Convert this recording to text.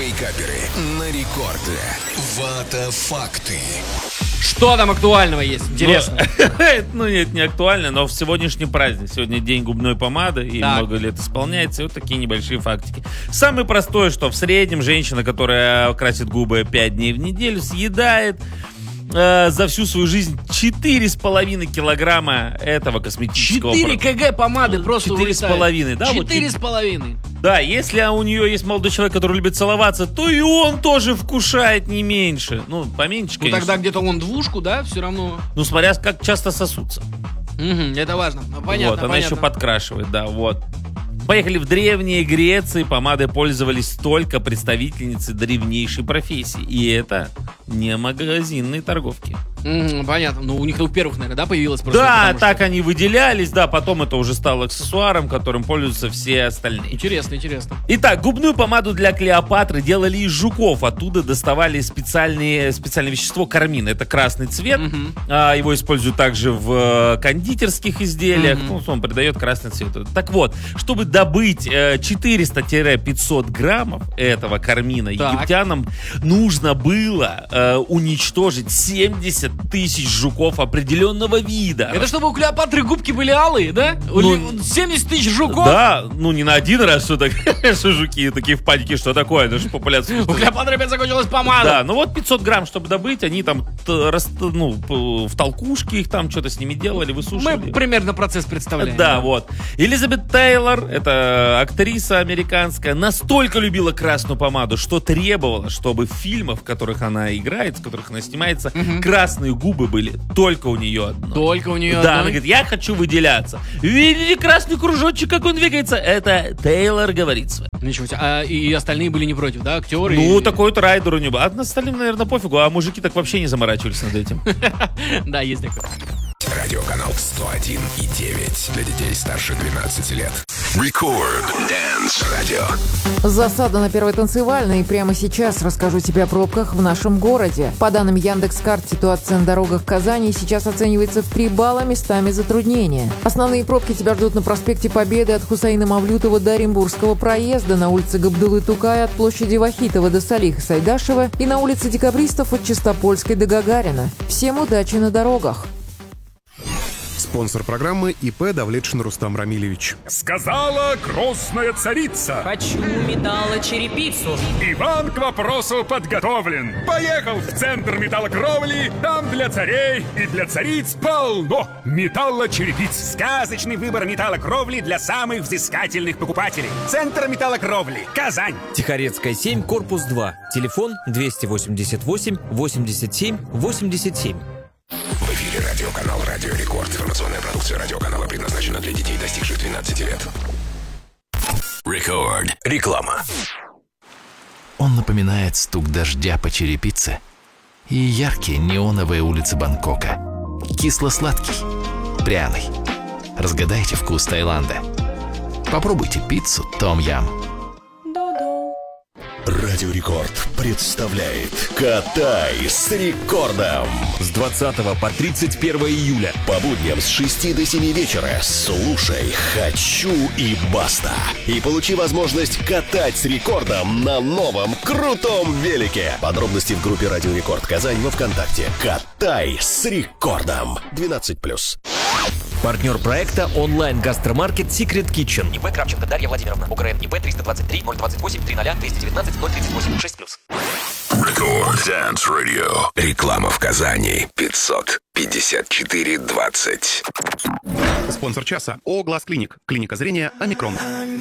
Вейкаперы на рекорде. Вата-факты. Что там актуального есть? Интересно. Ну, нет, не актуально, но в сегодняшний праздник. Сегодня день губной помады, и много лет исполняется. И вот такие небольшие фактики. Самое простое, что в среднем женщина, которая красит губы 5 дней в неделю, съедает за всю свою жизнь 4,5 килограмма этого косметического. 4 кг помады просто 4,5, да? 4,5. Да, если у нее есть молодой человек, который любит целоваться, то и он тоже вкушает не меньше. Ну, поменьше, конечно. Ну, тогда где-то он двушку, да, все равно. Ну, смотря как часто сосутся. Это важно. Понятно, вот, она еще подкрашивает, да, вот. Поехали. В Древней Греции помадой пользовались только представительницы древнейшей профессии. И это не магазинные торговки. Понятно. Ну, у них у первых, наверное, да, появилось просто. Да, так они выделялись, да, потом это уже стало аксессуаром, которым пользуются все остальные. Интересно, интересно. Итак, губную помаду для Клеопатры делали из жуков. Оттуда доставали специальное вещество кармин. Это красный цвет. Его используют также в кондитерских изделиях. Ну, он придает красный цвет. Так вот, чтобы добыть 400-500 граммов этого кармина, египтянам нужно было уничтожить 70 тысяч жуков определенного вида. Это чтобы у Клеопатры губки были алые, да? 70 тысяч жуков? Да, ну не на один раз, что жуки такие в панике, что такое, это же популяция. У Клеопатры опять закончилась помада. Да, ну вот 500 грамм, чтобы добыть, они там в толкушке их там что-то с ними делали, высушивали. Мы примерно процесс представляем. Да, вот. Элизабет Тейлор, это актриса американская, настолько любила красную помаду, что требовала, чтобы в фильмах, в которых она играет, в которых она снимается, красные губы были только у нее одной. Только у нее одной? Да, она говорит, я хочу выделяться. Видите красный кружочек, как он двигается? Это Тейлор говорит свое. Ничего себе. И остальные были не против, да, актеры? Ну, такой вот райдер у него. А остальным, наверное, пофигу, а мужики так вообще не заморачивались над этим. Да, есть такое. Радиоканал 101,9 для детей старше 12 лет. Record Dance Radio. Засада на первой танцевальной. И прямо сейчас расскажу тебе о пробках в нашем городе. По данным Яндекс.Карт, ситуация на дорогах Казани сейчас оценивается в 3 балла, местами затруднения. Основные пробки тебя ждут на проспекте Победы от Хусаина Мавлютова до Оренбургского проезда, на улице Габдуллы Тукая от площади Вахитова до Салиха Сайдашева и на улице Декабристов от Чистопольской до Гагарина. Всем удачи на дорогах! Спонсор программы ИП Давлетшин Рустам Рамилевич. Сказала грозная царица: хочу металлочерепицу. Иван к вопросу подготовлен. Поехал в центр металлокровли. Там для царей и для цариц полно металлочерепиц. Сказочный выбор металлокровли для самых взыскательных покупателей. Центр металлокровли. Казань. Тихорецкая 7, корпус 2. Телефон 288 87 87. В эфире радиоканал «Радио Рекорд». Информационная продукция радиоканала предназначена для детей, достигших 12 лет. Рекорд. Реклама. Он напоминает стук дождя по черепице и яркие неоновые улицы Бангкока. Кисло-сладкий, пряный. Разгадайте вкус Таиланда. Попробуйте пиццу Том Ям. Радио Рекорд представляет «Катай с рекордом». С 20 по 31 июля. По будням с 6 до 7 вечера слушай «Хочу» и «Баста». И получи возможность катать с рекордом на новом крутом велике. Подробности в группе «Радио Рекорд Казань» во ВКонтакте. «Катай с рекордом». 12+. Партнер проекта онлайн-гастромаркет Secret Kitchen. ИП Кравченко Дарья Владимировна. УГРН ИП 323 028 30 219 038 6+. Record Dance Radio. Реклама в Казани. 554-20. Спонсор часа ООО «Глаз Клиник». Клиника зрения «Омикрон».